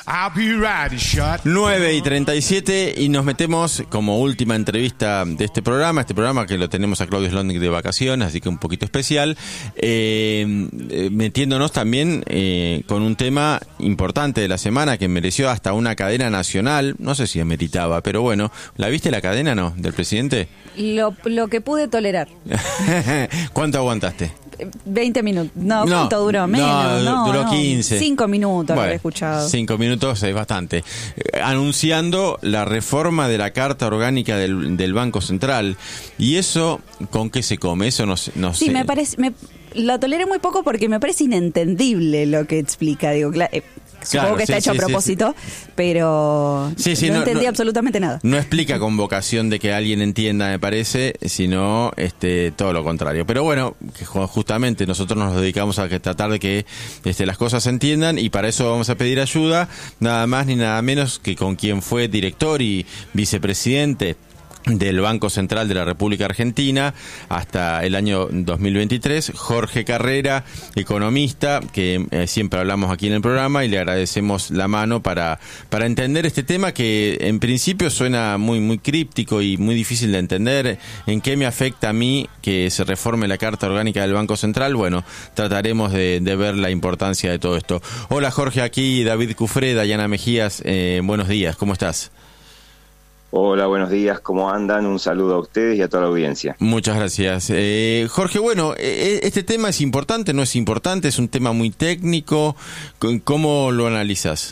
I'll be riding shotgun. 9:37 y nos metemos como última entrevista de este programa que lo tenemos a Claudio Slotnick de vacaciones, así que un poquito especial, metiéndonos también con un tema importante de la semana que mereció hasta una cadena nacional, no sé si meritaba, pero bueno, ¿la viste la cadena, no, del presidente? Lo que pude tolerar. ¿Cuánto aguantaste? 20 minutos. No, ¿cuánto duró? Menos. Duró 15. 5 minutos bueno, lo he escuchado. 5 minutos es bastante. Anunciando la reforma de la Carta Orgánica del Banco Central. ¿Y eso con qué se come? Eso no sé. Sí, me parece... lo toleré muy poco porque me parece inentendible lo que explica. Digo, supongo que está hecho a propósito, pero no entendí absolutamente nada. No explica con vocación de que alguien entienda, me parece, sino todo lo contrario. Pero bueno, que justamente nosotros nos dedicamos a tratar de que las cosas se entiendan, y para eso vamos a pedir ayuda, nada más ni nada menos que con quien fue director y vicepresidente del Banco Central de la República Argentina hasta el año 2023, Jorge Carrera, economista, que siempre hablamos aquí en el programa, y le agradecemos la mano para entender este tema que en principio suena muy, muy críptico y muy difícil de entender. ¿En qué me afecta a mí que se reforme la Carta Orgánica del Banco Central? Bueno, trataremos de ver la importancia de todo esto. Hola Jorge, aquí David Cufré, Dayana Mejías, buenos días, ¿cómo estás? Hola, buenos días, ¿cómo andan? Un saludo a ustedes y a toda la audiencia. Muchas gracias. Jorge, bueno, este tema es importante, ¿no es importante? Es un tema muy técnico. ¿Cómo lo analizas?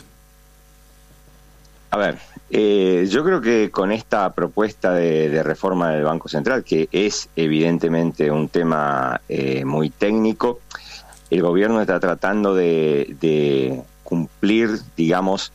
A ver, yo creo que con esta propuesta de reforma del Banco Central, que es evidentemente un tema muy técnico, el gobierno está tratando de cumplir, digamos,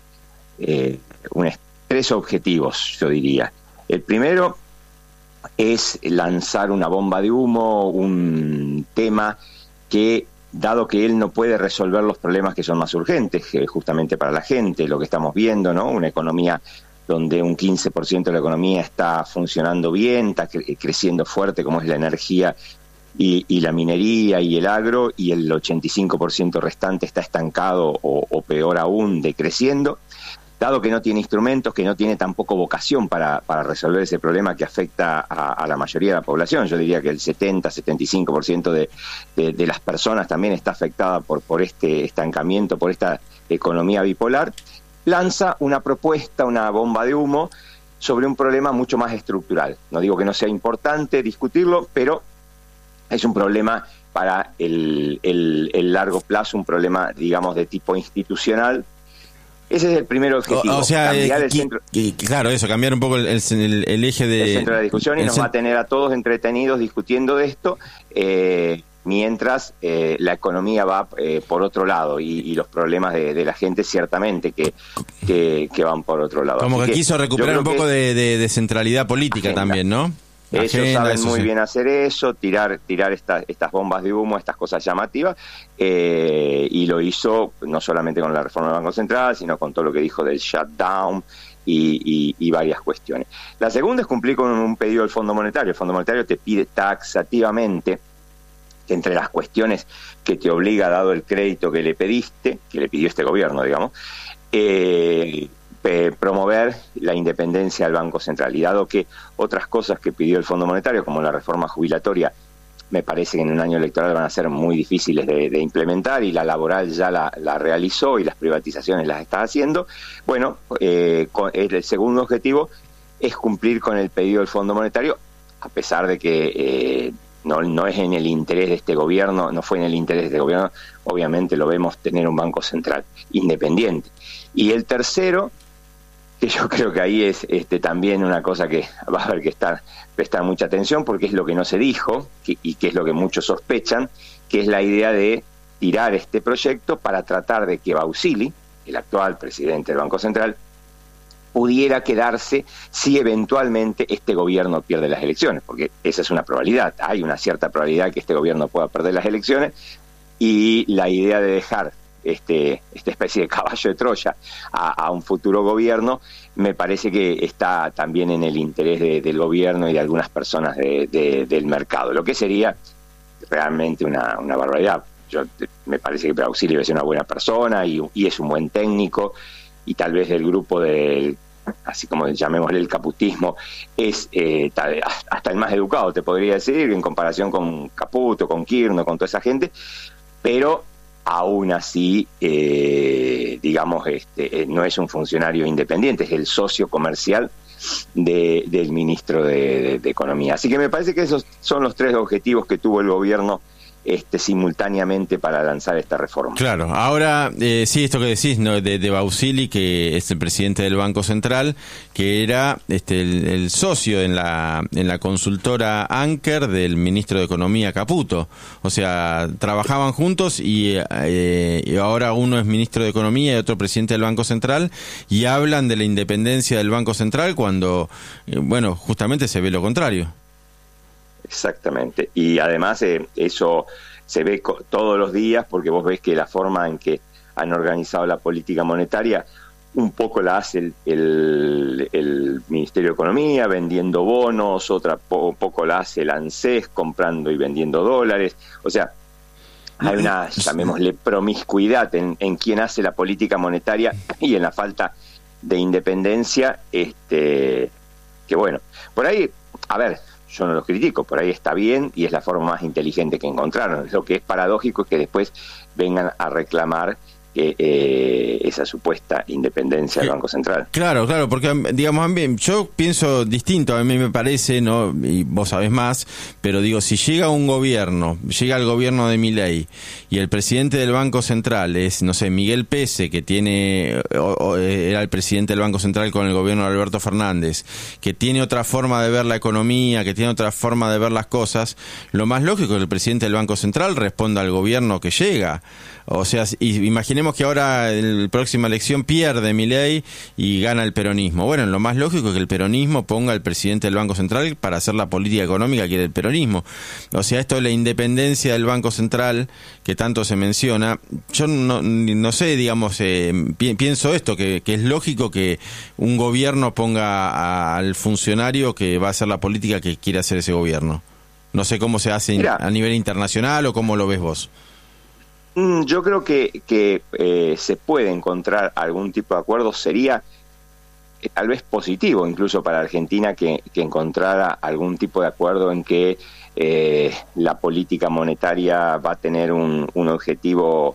tres objetivos, yo diría. El primero es lanzar una bomba de humo, un tema que, dado que él no puede resolver los problemas que son más urgentes, que justamente para la gente, lo que estamos viendo, ¿no? Una economía donde un 15% de la economía está funcionando bien, está creciendo fuerte, como es la energía y la minería y el agro, y el 85% restante está estancado o peor aún, decreciendo. Dado que no tiene instrumentos, que no tiene tampoco vocación para resolver ese problema que afecta a la mayoría de la población, yo diría que el 70-75% de las personas también está afectada por este estancamiento, por esta economía bipolar, lanza una propuesta, una bomba de humo, sobre un problema mucho más estructural. No digo que no sea importante discutirlo, pero es un problema para el largo plazo, un problema, digamos, de tipo institucional. Ese es el primer objetivo. O sea, cambiar el centro, claro, eso, cambiar un poco el eje de... el centro de la discusión, y nos va a tener a todos entretenidos discutiendo de esto, mientras la economía va por otro lado, y los problemas de la gente ciertamente que van por otro lado. Como que quiso recuperar un poco de centralidad política agenda también, ¿no? Ellos saben muy bien hacer eso, tirar estas bombas de humo, estas cosas llamativas, y lo hizo no solamente con la reforma del Banco Central, sino con todo lo que dijo del shutdown y varias cuestiones. La segunda es cumplir con un pedido del Fondo Monetario. El Fondo Monetario te pide taxativamente que, entre las cuestiones que te obliga, dado el crédito que le pediste, que le pidió este gobierno, digamos, promover la independencia del Banco Central. Y dado que otras cosas que pidió el Fondo Monetario, como la reforma jubilatoria, me parece que en un año electoral van a ser muy difíciles de implementar, y la laboral ya la realizó y las privatizaciones las está haciendo, bueno, el segundo objetivo es cumplir con el pedido del Fondo Monetario, a pesar de que no es en el interés de este gobierno, no fue en el interés de este gobierno, obviamente lo vemos tener un Banco Central independiente. Y el tercero, que yo creo que ahí es también una cosa que va a haber que prestar mucha atención, porque es lo que no se dijo, y que es lo que muchos sospechan, que es la idea de tirar este proyecto para tratar de que Bausili, el actual presidente del Banco Central, pudiera quedarse si eventualmente este gobierno pierde las elecciones, porque esa es una probabilidad, hay una cierta probabilidad que este gobierno pueda perder las elecciones, y la idea de dejar esta especie de caballo de Troya a un futuro gobierno, me parece que está también en el interés del gobierno y de algunas personas del mercado, lo que sería realmente una barbaridad. Me parece que Bausili debe ser una buena persona y es un buen técnico, y tal vez del grupo del, así como llamémosle el caputismo, es hasta el más educado, te podría decir, en comparación con Caputo, con Kirchner, con toda esa gente, pero aún así, digamos, no es un funcionario independiente, es el socio comercial del ministro de Economía. Así que me parece que esos son los tres objetivos que tuvo el gobierno simultáneamente para lanzar esta reforma. Claro, ahora sí, esto que decís, ¿no? de Bausili, que es el presidente del Banco Central, que era el socio en la consultora Anker del ministro de Economía Caputo. O sea, trabajaban juntos y ahora uno es ministro de Economía y otro presidente del Banco Central, y hablan de la independencia del Banco Central cuando, bueno, justamente se ve lo contrario. Exactamente, y además eso se ve todos los días, porque vos ves que la forma en que han organizado la política monetaria un poco la hace el Ministerio de Economía vendiendo bonos, otra poco la hace el ANSES comprando y vendiendo dólares. O sea, hay una, llamémosle, promiscuidad en quién hace la política monetaria y en la falta de independencia, que bueno, por ahí, a ver, yo no los critico, por ahí está bien y es la forma más inteligente que encontraron. Lo que es paradójico es que después vengan a reclamar esa supuesta independencia del Banco Central. Claro, porque digamos, yo pienso distinto, a mí me parece, no, y vos sabés más, pero digo, si llega el gobierno de Milei y el presidente del Banco Central es, no sé, Miguel Pese, que era el presidente del Banco Central con el gobierno de Alberto Fernández, que tiene otra forma de ver la economía, que tiene otra forma de ver las cosas, lo más lógico es que el presidente del Banco Central responda al gobierno que llega. O sea, imaginemos que ahora en la próxima elección pierde Milei y gana el peronismo. Bueno, lo más lógico es que el peronismo ponga al presidente del Banco Central para hacer la política económica que quiere el peronismo. O sea, esto de la independencia del Banco Central, que tanto se menciona, yo no sé, digamos, pienso esto, que es lógico que un gobierno ponga al funcionario que va a hacer la política que quiere hacer ese gobierno. No sé cómo se hace a nivel internacional o cómo lo ves vos. Yo creo que se puede encontrar algún tipo de acuerdo. Sería tal vez positivo incluso para Argentina que encontrara algún tipo de acuerdo en que la política monetaria va a tener un objetivo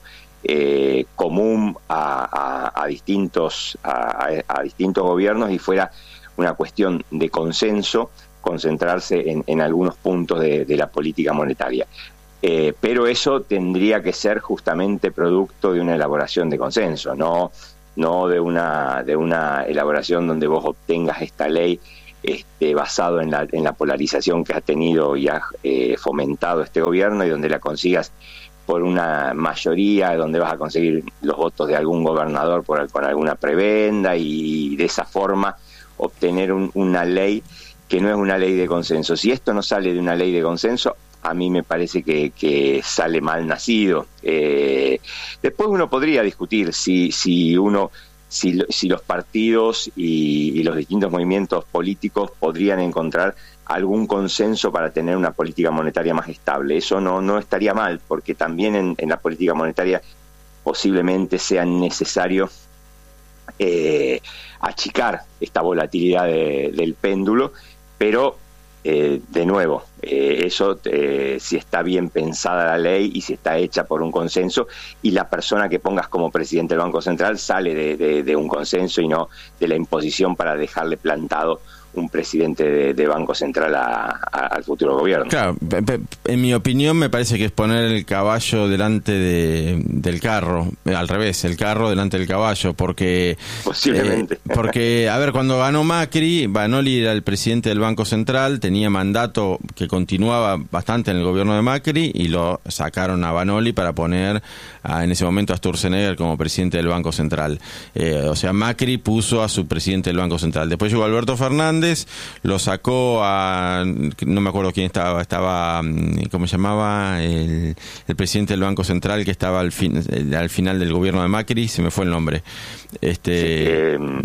común a distintos gobiernos y fuera una cuestión de consenso, concentrarse en algunos puntos de la política monetaria. Pero eso tendría que ser justamente producto de una elaboración de consenso, no de una elaboración donde vos obtengas esta ley basado en la polarización que ha tenido y ha fomentado este gobierno, y donde la consigas por una mayoría, donde vas a conseguir los votos de algún gobernador con alguna prebenda, y de esa forma obtener una ley que no es una ley de consenso. Si esto no sale de una ley de consenso, a mí me parece que sale mal nacido. Después uno podría discutir si los partidos y los distintos movimientos políticos podrían encontrar algún consenso para tener una política monetaria más estable. Eso no estaría mal, porque también en la política monetaria posiblemente sea necesario achicar esta volatilidad del péndulo, pero de nuevo, eso si está bien pensada la ley y si está hecha por un consenso, y la persona que pongas como presidente del Banco Central sale de un consenso y no de la imposición para dejarle plantado un presidente de Banco Central al futuro gobierno. Claro, en mi opinión me parece que es poner el caballo delante del carro, al revés, el carro delante del caballo, porque posiblemente. Porque, a ver, cuando ganó Macri, Vanoli era el presidente del Banco Central, tenía mandato que continuaba bastante en el gobierno de Macri, y lo sacaron a Vanoli para poner en ese momento a Sturzenegger como presidente del Banco Central. O sea, Macri puso a su presidente del Banco Central. Después llegó Alberto Fernández, lo sacó no me acuerdo quién estaba, ¿cómo se llamaba? El presidente del Banco Central que estaba al final del gobierno de Macri, se me fue el nombre.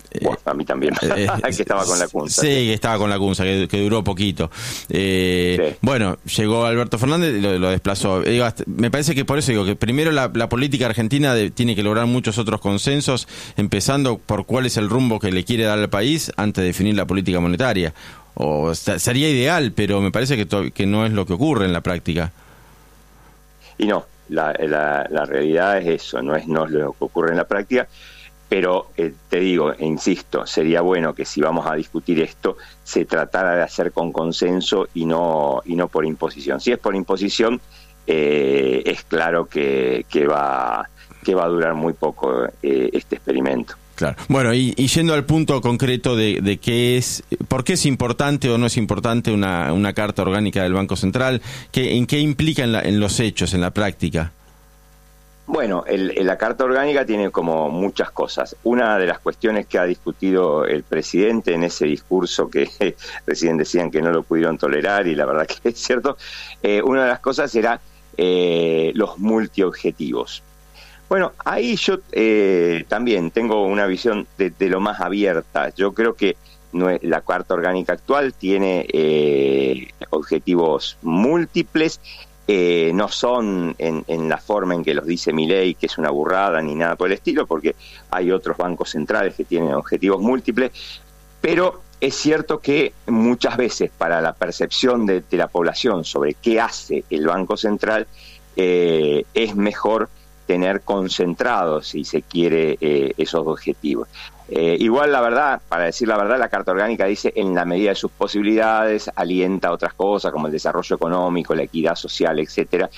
Bueno, a mí también, que estaba con la CUNSA. Sí, que estaba con la CUNSA, que duró poquito. Sí. Bueno, llegó Alberto Fernández y lo desplazó. Me parece que por eso digo que primero la política argentina tiene que lograr muchos otros consensos, empezando por cuál es el rumbo que le quiere dar al país antes de definir la política monetaria. Sería ideal, pero me parece que no es lo que ocurre en la práctica. Y no, la realidad es eso, no es lo que ocurre en la práctica. Pero te digo, insisto, sería bueno que si vamos a discutir esto, se tratara de hacer con consenso y no por imposición. Si es por imposición, es claro que va a durar muy poco este experimento. Claro. Bueno, y yendo al punto concreto de por qué es importante o no es importante una carta orgánica del Banco Central, ¿en qué implica en los hechos, en la práctica? Bueno, la Carta Orgánica tiene como muchas cosas. Una de las cuestiones que ha discutido el presidente en ese discurso que recién decían que no lo pudieron tolerar, y la verdad que es cierto, una de las cosas era los multiobjetivos. Bueno, ahí yo también tengo una visión de lo más abierta. Yo creo que la Carta Orgánica actual tiene objetivos múltiples. No son en la forma en que los dice Milei, que es una burrada ni nada por el estilo, porque hay otros bancos centrales que tienen objetivos múltiples, pero es cierto que muchas veces para la percepción de la población sobre qué hace el Banco Central, es mejor tener concentrados, si se quiere, esos objetivos. Igual, la verdad, para decir la verdad, la Carta Orgánica dice en la medida de sus posibilidades, alienta otras cosas como el desarrollo económico, la equidad social, etcétera.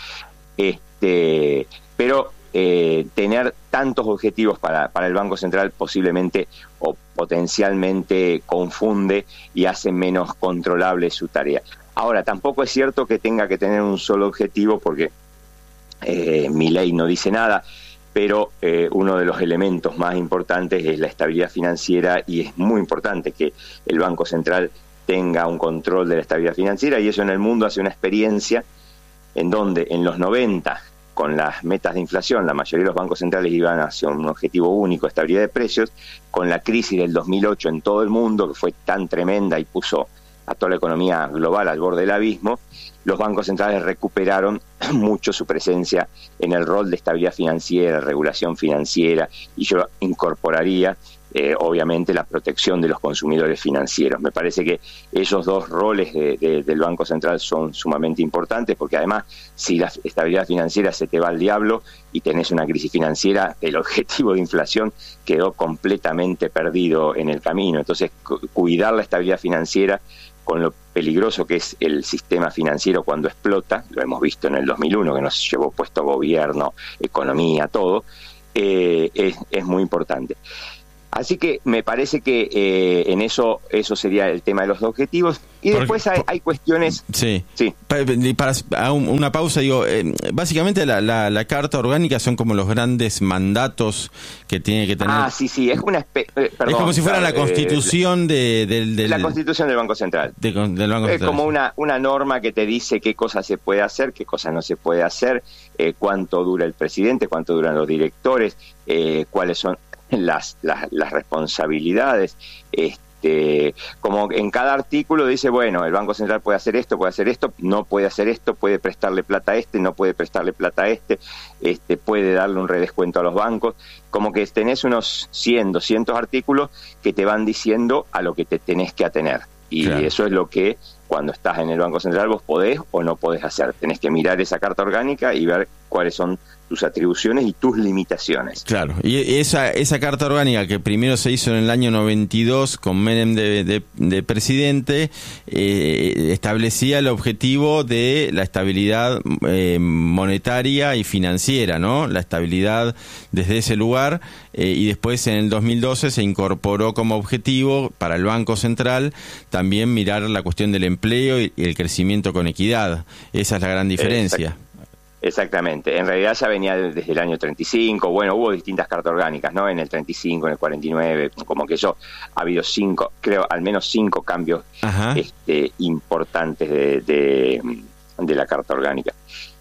Pero tener tantos objetivos para el Banco Central posiblemente o potencialmente confunde y hace menos controlable su tarea. Ahora, tampoco es cierto que tenga que tener un solo objetivo, porque Milei no dice nada, pero uno de los elementos más importantes es la estabilidad financiera, y es muy importante que el Banco Central tenga un control de la estabilidad financiera, y eso en el mundo hace una experiencia en donde en los 90, con las metas de inflación, la mayoría de los bancos centrales iban hacia un objetivo único, estabilidad de precios. Con la crisis del 2008 en todo el mundo, que fue tan tremenda y puso a toda la economía global al borde del abismo, los bancos centrales recuperaron mucho su presencia en el rol de estabilidad financiera, regulación financiera, y yo incorporaría obviamente la protección de los consumidores financieros. Me parece que esos dos roles del Banco Central son sumamente importantes, porque además, si la estabilidad financiera se te va al diablo y tenés una crisis financiera, el objetivo de inflación quedó completamente perdido en el camino. Entonces, cuidar la estabilidad financiera, con lo peligroso que es el sistema financiero cuando explota, lo hemos visto en el 2001, que nos llevó puesto gobierno, economía, todo, es muy importante. Así que me parece que en eso sería el tema de los objetivos. Y después hay cuestiones... Sí. Para una pausa, digo, básicamente la Carta Orgánica son como los grandes mandatos que tiene que tener... Sí, es una es como si fuera la Constitución la Constitución del Banco Central. Del Banco Central. Es como una norma que te dice qué cosas se puede hacer, qué cosas no se puede hacer, cuánto dura el presidente, cuánto duran los directores, cuáles son las responsabilidades. Como en cada artículo dice, bueno, el Banco Central puede hacer esto, no puede hacer esto, puede prestarle plata a no puede prestarle plata a puede darle un redescuento a los bancos. Como que tenés unos 100, 200 artículos que te van diciendo a lo que te tenés que atener. Y claro, eso es lo que cuando estás en el Banco Central vos podés o no podés hacer. Tenés que mirar esa Carta Orgánica y ver cuáles son tus atribuciones y tus limitaciones. Claro, y esa Carta Orgánica que primero se hizo en el año 92 con Menem de presidente, establecía el objetivo de la estabilidad monetaria y financiera, ¿no? La estabilidad desde ese lugar, y después en el 2012 se incorporó como objetivo para el Banco Central también mirar la cuestión del empleo y el crecimiento con equidad. Esa es la gran diferencia. Exactamente, en realidad ya venía desde el año 35, bueno, hubo distintas cartas orgánicas, ¿no? En el 35, en el 49, como que ha habido al menos 5 cambios importantes de la Carta Orgánica.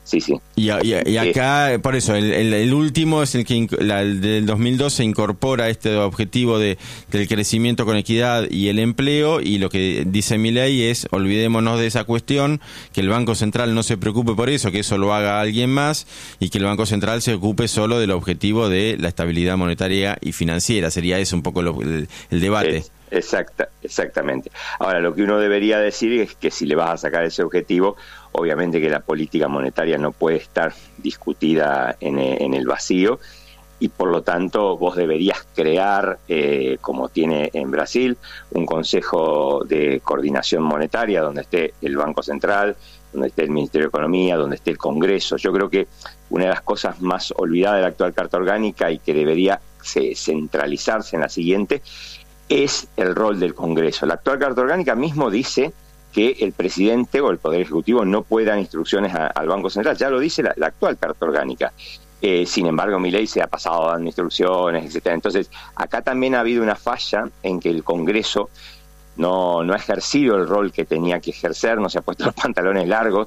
sí. Y acá, por eso, el último es el que el del 2012 incorpora este objetivo del crecimiento con equidad y el empleo, y lo que dice Milei es, olvidémonos de esa cuestión, que el Banco Central no se preocupe por eso, que eso lo haga alguien más, y que el Banco Central se ocupe solo del objetivo de la estabilidad monetaria y financiera. Sería ese un poco el debate. Exactamente. Ahora, lo que uno debería decir es que si le vas a sacar ese objetivo, obviamente que la política monetaria no puede estar discutida en el vacío, y por lo tanto vos deberías crear, como tiene en Brasil, un consejo de coordinación monetaria donde esté el Banco Central, donde esté el Ministerio de Economía, donde esté el Congreso. Yo creo que una de las cosas más olvidadas de la actual Carta Orgánica y que debería centralizarse en la siguiente es el rol del Congreso. La actual Carta Orgánica mismo dice que el presidente o el Poder Ejecutivo no puede dar instrucciones al Banco Central. Ya lo dice la actual Carta Orgánica. Sin embargo, Milei se ha pasado dando instrucciones, etcétera. Entonces, acá también ha habido una falla en que el Congreso no ha ejercido el rol que tenía que ejercer, no se ha puesto los pantalones largos,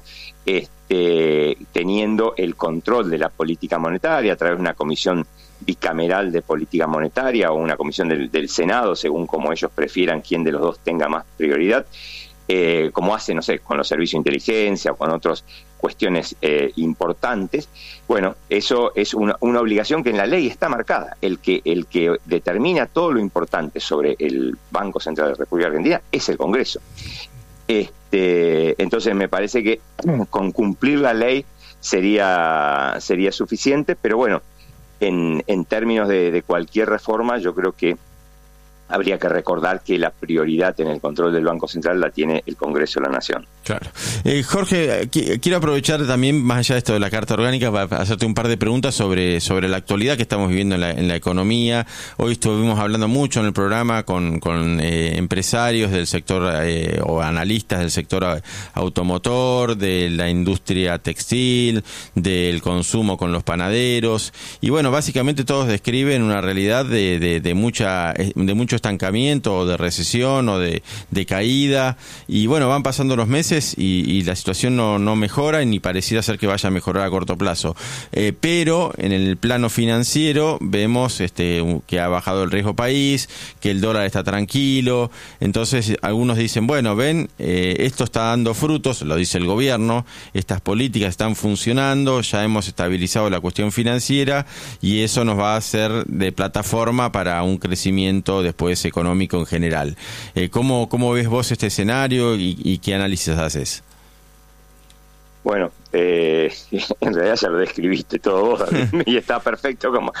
teniendo el control de la política monetaria a través de una comisión bicameral de política monetaria o una comisión del Senado, según como ellos prefieran quién de los dos tenga más prioridad, como hace, no sé, con los servicios de inteligencia o con otras cuestiones importantes. Bueno, eso es una obligación que en la ley está marcada. El que determina todo lo importante sobre el Banco Central de la República Argentina es el Congreso. Entonces me parece que con cumplir la ley sería suficiente, pero bueno, en términos de cualquier reforma, yo creo que habría que recordar que la prioridad en el control del Banco Central la tiene el Congreso de la Nación. Claro. Jorge, quiero aprovechar también, más allá de esto de la Carta Orgánica, para hacerte un par de preguntas sobre la actualidad que estamos viviendo en la economía. Hoy estuvimos hablando mucho en el programa con empresarios del sector o analistas del sector automotor, de la industria textil, del consumo con los panaderos, y bueno, básicamente todos describen una realidad de mucho estancamiento o de recesión o de caída, y bueno, van pasando los meses y la situación no mejora, ni pareciera ser que vaya a mejorar a corto plazo, pero en el plano financiero vemos que ha bajado el riesgo país, que el dólar está tranquilo. Entonces algunos dicen, bueno, ven, esto está dando frutos, lo dice el gobierno, estas políticas están funcionando, ya hemos estabilizado la cuestión financiera y eso nos va a hacer de plataforma para un crecimiento después económico en general. ¿Cómo ves vos este escenario y qué análisis haces? Bueno, en realidad ya lo describiste todo vos, y está perfecto como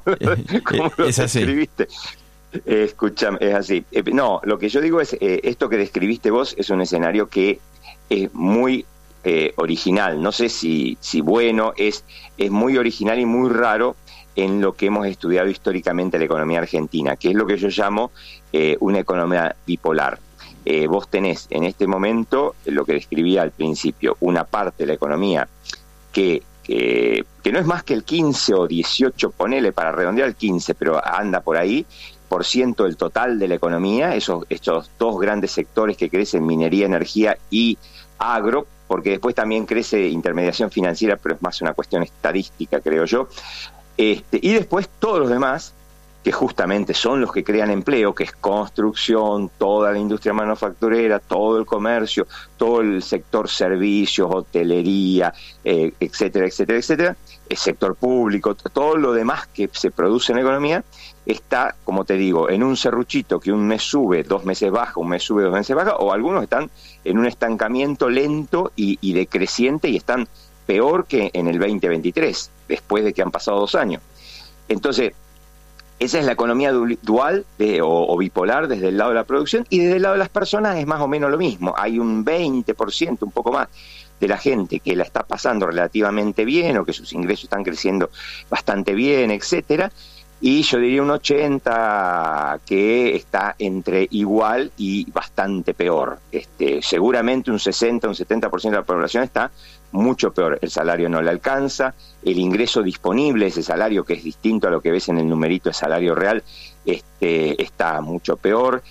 lo describiste. Escúchame, es así. No, lo que yo digo es, esto que describiste vos es un escenario que es muy original. No sé si bueno, es muy original y muy raro en lo que hemos estudiado históricamente la economía argentina, que es lo que yo llamo una economía bipolar. Vos tenés en este momento, lo que describía al principio, una parte de la economía que no es más que el 15 o 18, ponele para redondear el 15, pero anda por ahí, por ciento del total de la economía, estos dos grandes sectores que crecen, minería, energía y agro, porque después también crece intermediación financiera, pero es más una cuestión estadística, creo yo. Y después todos los demás, que justamente son los que crean empleo, que es construcción, toda la industria manufacturera, todo el comercio, todo el sector servicios, hotelería, etcétera, etcétera, etcétera, el sector público, todo lo demás que se produce en la economía, está, como te digo, en un serruchito que un mes sube, 2 meses baja, un mes sube, 2 meses baja, o algunos están en un estancamiento lento y decreciente y están peor que en el 2023, después de que han pasado 2 años. Entonces, esa es la economía dual o bipolar desde el lado de la producción, y desde el lado de las personas es más o menos lo mismo. Hay un 20%, un poco más, de la gente que la está pasando relativamente bien o que sus ingresos están creciendo bastante bien, etcétera, y yo diría un 80% que está entre igual y bastante peor. Seguramente un 60, un 70% de la población está mucho peor. El salario no le alcanza, el ingreso disponible, ese salario que es distinto a lo que ves en el numerito de salario real, está mucho peor.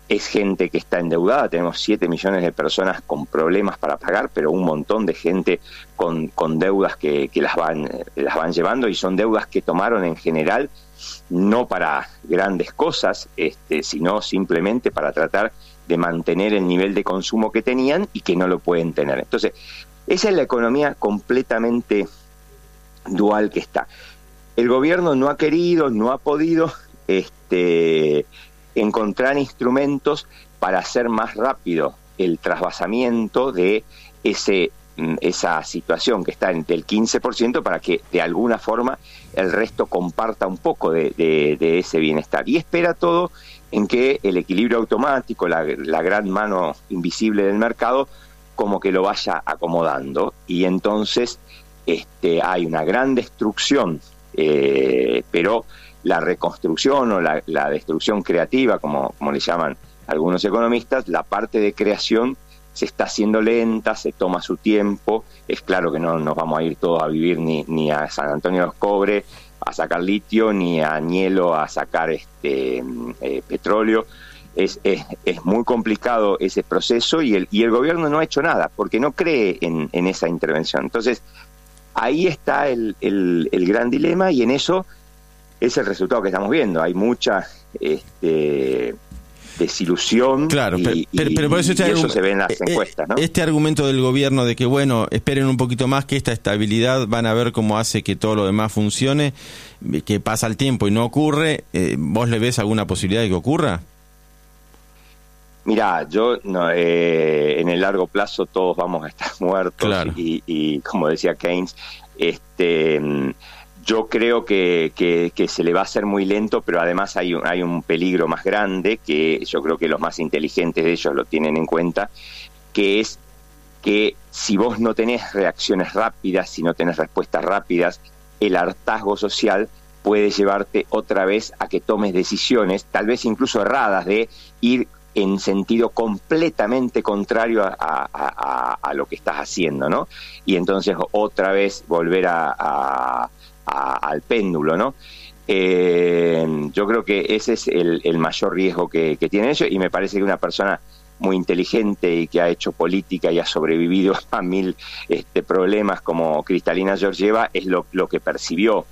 es gente que está endeudada, tenemos 7 millones de personas con problemas para pagar, pero un montón de gente con deudas que las van llevando, y son deudas que tomaron en general no para grandes cosas, sino simplemente para tratar de mantener el nivel de consumo que tenían y que no lo pueden tener. Entonces, esa es la economía completamente dual que está. El gobierno no ha querido, no ha podido encontrar instrumentos para hacer más rápido el trasvasamiento de esa situación que está entre el 15%, para que de alguna forma el resto comparta un poco de ese bienestar. Y espera todo en que el equilibrio automático, la gran mano invisible del mercado, como que lo vaya acomodando. Y entonces hay una gran destrucción, pero la reconstrucción o la destrucción creativa, como le llaman algunos economistas, la parte de creación se está haciendo lenta, se toma su tiempo. Es claro que no nos vamos a ir todos a vivir ni a San Antonio de los Cobre a sacar litio, ni a Añelo a sacar petróleo. Es muy complicado ese proceso, y el gobierno no ha hecho nada porque no cree en esa intervención. Entonces, ahí está el gran dilema, y en eso es el resultado que estamos viendo. Hay mucha desilusión, claro, pero por eso se ve en las encuestas, ¿no? Este argumento del gobierno de que, bueno, esperen un poquito más, que esta estabilidad van a ver cómo hace que todo lo demás funcione, que pasa el tiempo y no ocurre, ¿vos le ves alguna posibilidad de que ocurra? Mirá, yo en el largo plazo todos vamos a estar muertos, claro. y como decía Keynes, yo creo que se le va a hacer muy lento, pero además hay un peligro más grande, que yo creo que los más inteligentes de ellos lo tienen en cuenta, que es que si vos no tenés reacciones rápidas, si no tenés respuestas rápidas, el hartazgo social puede llevarte otra vez a que tomes decisiones, tal vez incluso erradas, de ir en sentido completamente contrario a lo que estás haciendo, ¿no? Y entonces otra vez volver al péndulo, ¿no? Yo creo que ese es el mayor riesgo que tienen ellos, y me parece que una persona muy inteligente y que ha hecho política y ha sobrevivido a 1000 problemas como Kristalina Georgieva es lo que percibió,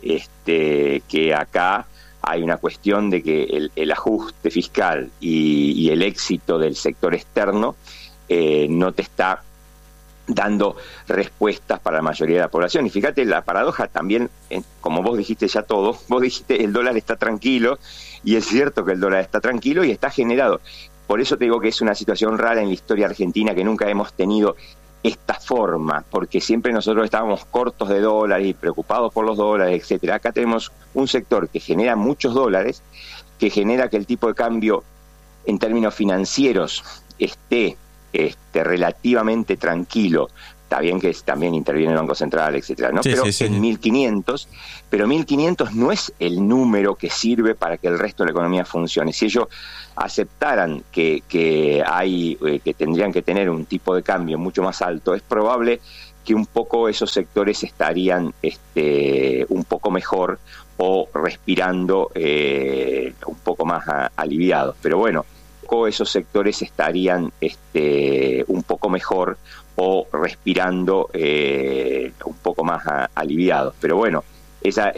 que acá hay una cuestión de que el ajuste fiscal y el éxito del sector externo no te está dando respuestas para la mayoría de la población. Y fíjate la paradoja también, como vos dijiste ya todo, vos dijiste el dólar está tranquilo, y es cierto que el dólar está tranquilo y está generado. Por eso te digo que es una situación rara en la historia argentina, que nunca hemos tenido esta forma, porque siempre nosotros estábamos cortos de dólares y preocupados por los dólares, etcétera. Acá tenemos un sector que genera muchos dólares, que genera que el tipo de cambio en términos financieros esté relativamente tranquilo. Está bien que también interviene el Banco Central, etcétera, ¿no? Sí, pero sí. en 1.500, pero 1.500 no es el número que sirve para que el resto de la economía funcione. Si ellos aceptaran que tendrían que tener un tipo de cambio mucho más alto, es probable que un poco esos sectores estarían un poco mejor, o respirando un poco más aliviados. Pero bueno, esos sectores estarían un poco mejor, o respirando un poco más aliviados. Pero bueno, esa